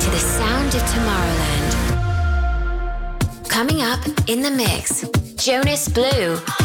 to the sound of Tomorrowland. Coming up in the mix, Jonas Blue.